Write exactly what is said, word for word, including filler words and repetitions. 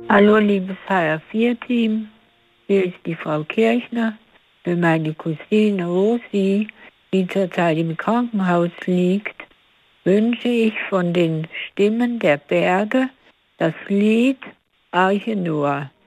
Hallo, liebes H R vier Team. Hier ist die Frau Kirchner. Für meine Cousine Rosi, die zurzeit im Krankenhaus liegt, wünsche ich von den Stimmen der Berge das Lied Arche Noah.